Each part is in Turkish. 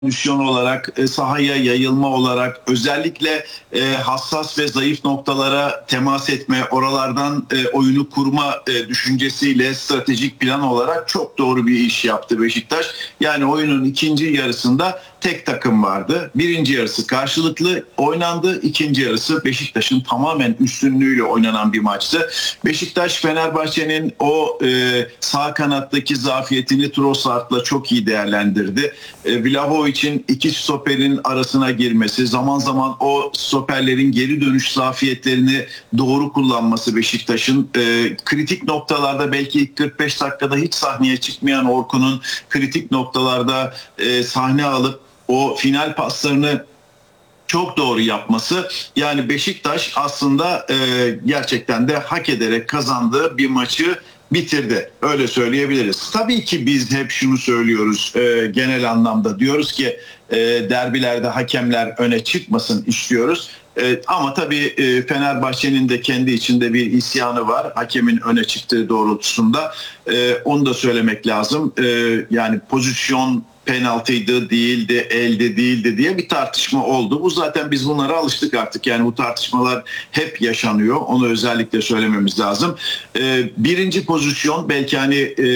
kondisyon olarak, sahaya yayılma olarak, özellikle hassas ve zayıf noktalara temas etme, oralardan oyunu kurma düşüncesiyle stratejik plan olarak çok doğru bir iş yaptı Beşiktaş. Yani oyunun ikinci yarısında tek takım vardı. Birinci yarısı karşılıklı oynandı. İkinci yarısı Beşiktaş'ın tamamen üstünlüğüyle oynanan bir maçtı. Beşiktaş Fenerbahçe'nin o sağ kanattaki zafiyetini Trossard'la çok iyi değerlendirdi. Vlahovic'in iki stoperin arasına girmesi, zaman zaman o stoperlerin geri dönüş zafiyetlerini doğru kullanması Beşiktaş'ın kritik noktalarda, belki ilk 45 dakikada hiç sahneye çıkmayan Orkun'un kritik noktalarda sahne alıp o final paslarını çok doğru yapması, yani Beşiktaş aslında gerçekten de hak ederek kazandığı bir maçı bitirdi. Öyle söyleyebiliriz. Tabii ki biz hep şunu söylüyoruz genel anlamda. Diyoruz ki derbilerde hakemler öne çıkmasın istiyoruz. Ama tabii Fenerbahçe'nin de kendi içinde bir isyanı var. Hakemin öne çıktığı doğrultusunda. Onu da söylemek lazım. Yani pozisyon penaltıydı, değildi, elde değildi diye bir tartışma oldu. Bu zaten biz bunlara alıştık artık. Yani bu tartışmalar hep yaşanıyor. Onu özellikle söylememiz lazım. Birinci pozisyon belki hani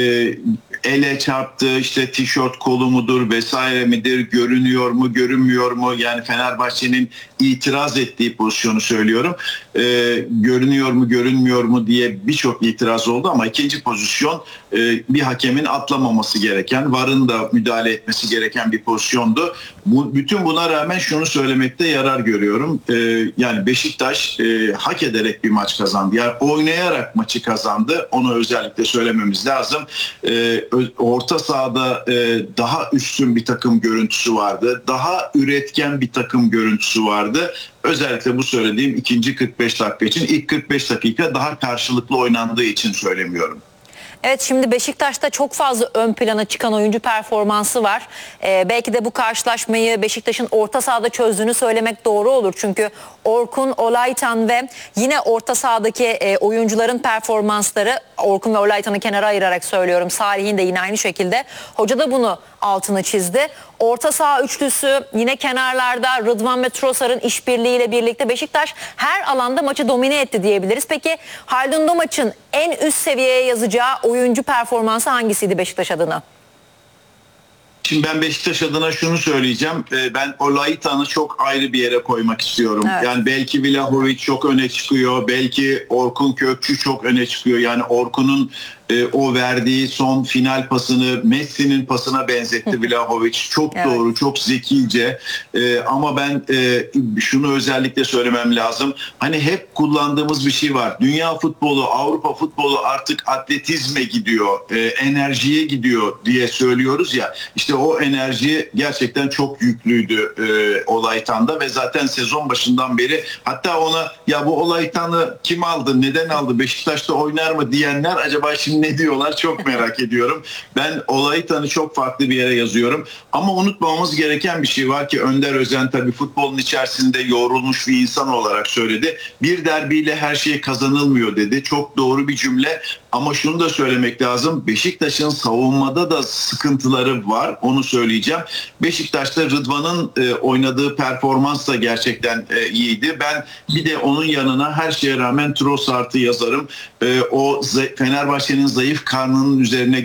ele çarptı, işte tişört kolu mudur vesaire midir, görünüyor mu, görünmüyor mu? Yani Fenerbahçe'nin itiraz ettiği pozisyonu söylüyorum. Görünüyor mu, görünmüyor mu diye birçok itiraz oldu ama ikinci pozisyon bir hakemin atlamaması gereken, VAR'ın da müdahale etmesi gereken bir pozisyondu. Bütün buna rağmen şunu söylemekte yarar görüyorum. Yani Beşiktaş hak ederek bir maç kazandı. Yani oynayarak maçı kazandı. Onu özellikle söylememiz lazım. Orta sahada daha üstün bir takım görüntüsü vardı. Daha üretken bir takım görüntüsü vardı. Özellikle bu söylediğim ikinci 45 dakika için, ilk 45 dakika daha karşılıklı oynandığı için söylemiyorum. Evet, şimdi Beşiktaş'ta çok fazla ön plana çıkan oyuncu performansı var. Belki de bu karşılaşmayı Beşiktaş'ın orta sahada çözdüğünü söylemek doğru olur. Çünkü Orkun, Olaytan ve yine orta sahadaki oyuncuların performansları, Orkun ve Olaytan'ı kenara ayırarak söylüyorum, Salih'in de yine aynı şekilde. Hoca da bunu altını çizdi. Orta saha üçlüsü yine kenarlarda Rıdvan ve Trossard'ın işbirliğiyle birlikte Beşiktaş her alanda maçı domine etti diyebiliriz. Peki Haldun Domaç'ın en üst seviyeye yazacağı oyuncu performansı hangisiydi Beşiktaş adına? Şimdi ben Beşiktaş adına şunu söyleyeceğim. Ben Olaytan'ı çok ayrı bir yere koymak istiyorum. Evet. Yani belki Vlahovic çok öne çıkıyor. Belki Orkun Kökçü çok öne çıkıyor. Yani Orkun'un o verdiği son final pasını Messi'nin pasına benzetti Vlahovic. Çok evet, doğru, çok zekice. Ama ben şunu özellikle söylemem lazım. Hani hep kullandığımız bir şey var. Dünya futbolu, Avrupa futbolu artık atletizme gidiyor, enerjiye gidiyor diye söylüyoruz ya. İşte o enerji gerçekten çok yüklüydü Olaytan'da ve zaten sezon başından beri, hatta ona ya bu Olaytan'ı kim aldı, neden aldı, Beşiktaş'ta oynar mı diyenler acaba şimdi ne diyorlar, çok merak ediyorum. Ben Olaytan'ı çok farklı bir yere yazıyorum. Ama unutmamamız gereken bir şey var ki Önder Özen tabii futbolun içerisinde yoğrulmuş bir insan olarak söyledi. Bir derbiyle her şey kazanılmıyor dedi. Çok doğru bir cümle. Ama şunu da söylemek lazım. Beşiktaş'ın savunmada da sıkıntıları var. Onu söyleyeceğim. Beşiktaş'ta Rıdvan'ın oynadığı performans da gerçekten iyiydi. Ben bir de onun yanına her şeye rağmen Trossard'ı yazarım. O Fenerbahçe'nin zayıf karnının üzerine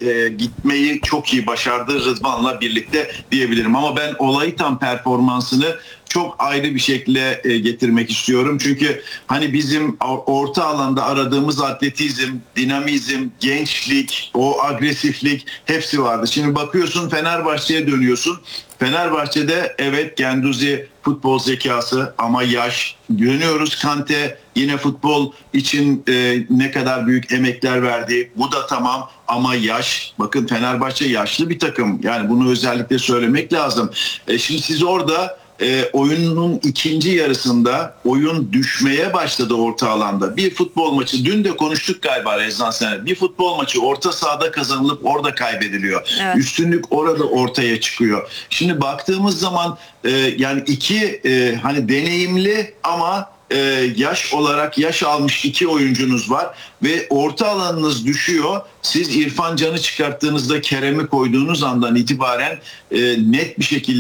gitmeyi çok iyi başardı Rıdvan'la birlikte diyebilirim. Ama ben Olaytan performansını çok ayrı bir şekilde getirmek istiyorum. Çünkü hani bizim orta alanda aradığımız atletizm, dinamizm, gençlik, o agresiflik hepsi vardı. Şimdi bakıyorsun Fenerbahçe'ye dönüyorsun. Fenerbahçe'de evet Guendouzi futbol zekası ama yaş. Dönüyoruz Kante yine futbol için ne kadar büyük emekler verdi. Bu da tamam ama yaş. Bakın Fenerbahçe yaşlı bir takım. Yani bunu özellikle söylemek lazım. Şimdi siz orada oyunun ikinci yarısında oyun düşmeye başladı orta alanda. Bir futbol maçı, dün de konuştuk galiba Rezan Sener. Bir futbol maçı orta sahada kazanılıp orada kaybediliyor. Evet. Üstünlük orada ortaya çıkıyor. Şimdi baktığımız zaman yani iki hani deneyimli ama yaş olarak yaş almış 2 oyuncunuz var ve orta alanınız düşüyor. Siz İrfan Can'ı çıkarttığınızda Kerem'i koyduğunuz andan itibaren net bir şekilde